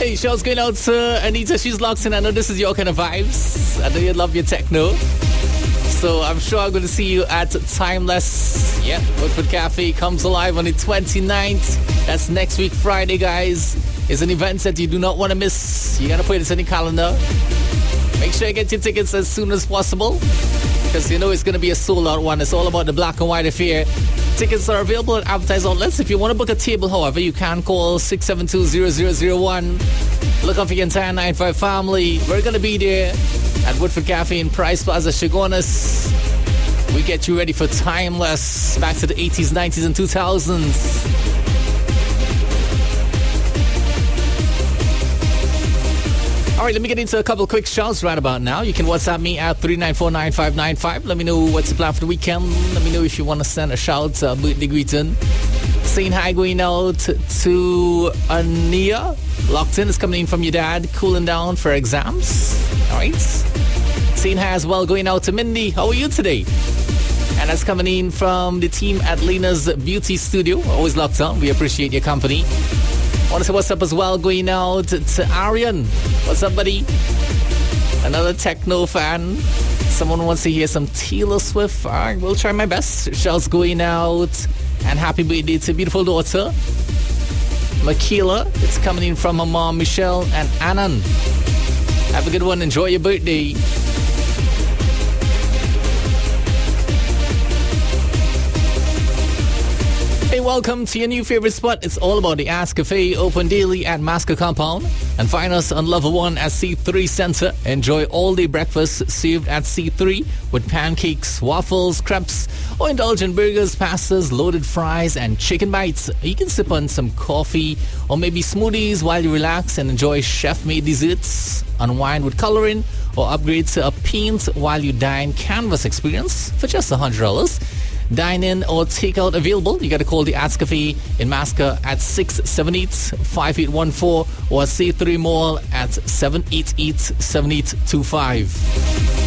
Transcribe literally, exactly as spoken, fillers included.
Hey, show's going out to Anita. She's locked in. I know this is your kind of vibes. I know you love your techno. So I'm sure I'm going to see you at Timeless. Yeah, Woodford Cafe comes alive on the twenty-ninth. That's next week, Friday, guys. It's an event that you do not want to miss. You got to put this in your calendar. Make sure you get your tickets as soon as possible, because you know it's going to be a sold-out one. It's all about the black and white affair. Tickets are available at advertised outlets. If you want to book a table, however, you can call six seven two, zero zero zero one. Look out for your entire nine five family. We're going to be there at Woodford Cafe in Price Plaza, Chaguanas. We get you ready for Timeless, back to the eighties, nineties, and two thousands. All right, let me get into a couple of quick shouts right about now. You can WhatsApp me at three nine four, nine five nine five. Let me know what's the plan for the weekend. Let me know if you want to send a shout, uh, birthday greeting. Saying hi going out to Ania. Locked in is coming in from your dad, cooling down for exams. All right. Saying hi as well going out to Mindy. How are you today? And that's coming in from the team at Lena's Beauty Studio. Always locked on. We appreciate your company. I want to say what's up as well going out to Aryan. What's up, buddy? Another techno fan. Someone wants to hear some Taylor Swift. All right, we'll try my best. Shouts going out. And happy birthday to beautiful daughter, Makila. It's coming in from her mom, Michelle and Annan. Have a good one. Enjoy your birthday. Hey, welcome to your new favorite spot. It's all about the Ask Cafe, open daily at Masca Compound. And find us on Level one at C three Center. Enjoy all-day breakfast served at C three with pancakes, waffles, crepes, or indulgent burgers, pastas, loaded fries, and chicken bites. You can sip on some coffee or maybe smoothies while you relax and enjoy chef-made desserts, unwind with coloring, or upgrade to a paint while you dine canvas experience for just one hundred dollars. Dine-in or take-out available. You got to call the Ask Cafe in Masca at six seven eight, five eight one four or C three Mall at seven eight eight, seven eight two five.